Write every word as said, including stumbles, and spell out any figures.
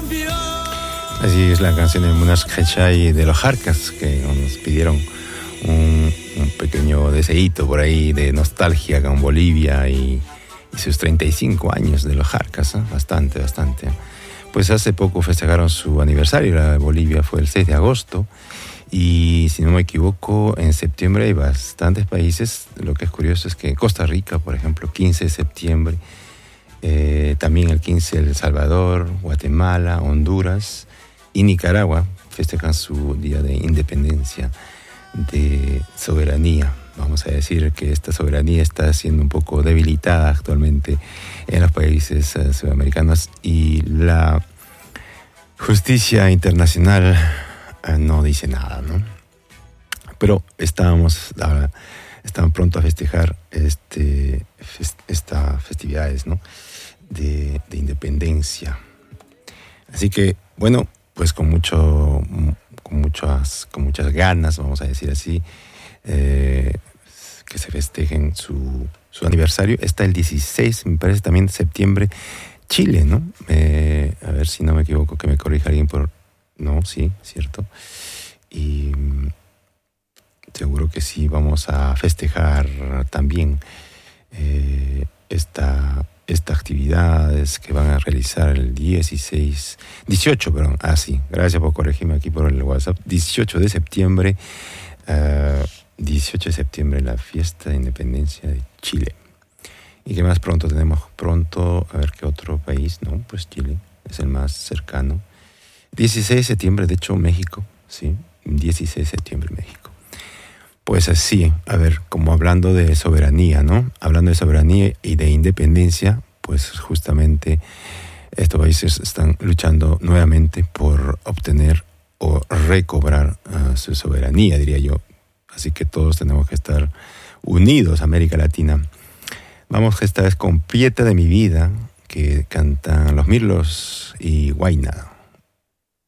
Así es la canción de Munas Khechay de los Jarcas, que nos pidieron un, un pequeño deseíto por ahí de nostalgia con Bolivia y, y sus treinta y cinco años de los Jarcas, ¿eh? Bastante, bastante. Pues hace poco festejaron su aniversario, la de Bolivia fue el seis de agosto, y si no me equivoco, en septiembre hay bastantes países. Lo que es curioso es que Costa Rica, por ejemplo, quince de septiembre, eh, también el quince El Salvador, Guatemala, Honduras y Nicaragua festejan su día de independencia, de soberanía. Vamos a decir que esta soberanía está siendo un poco debilitada actualmente en los países uh, sudamericanos, y la justicia internacional uh, no dice nada, ¿no? Pero estábamos, uh, estamos pronto a festejar este, fest, estas festividades, ¿no? de, de independencia. Así que, bueno, pues con mucho, con muchas, con muchas ganas, vamos a decir así, eh, que se festejen su, su aniversario. Está el dieciséis, me parece, también de septiembre, Chile, ¿no? Eh, a ver si no me equivoco, que me corrija alguien por... No, sí, cierto. Y seguro que sí, vamos a festejar también eh, esta... estas actividades que van a realizar el dieciséis, dieciocho, perdón, ah sí, gracias por corregirme aquí por el WhatsApp, dieciocho de septiembre, uh, dieciocho de septiembre, la fiesta de independencia de Chile. ¿Y qué más pronto tenemos? Pronto, a ver qué otro país, ¿no? Pues Chile es el más cercano. dieciséis de septiembre, de hecho, México, sí, dieciséis de septiembre, México. Pues así, a ver, como hablando de soberanía, ¿no? Hablando de soberanía y de independencia, pues justamente estos países están luchando nuevamente por obtener o recobrar uh, su soberanía, diría yo. Así que todos tenemos que estar unidos, América Latina. Vamos esta vez con Prieta de mi vida, que cantan Los Mirlos y Huayna.